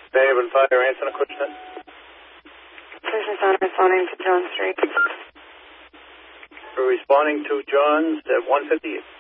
Fairhaven Fire, answer the question. Station Center responding to John Street. We're responding to John's at 158.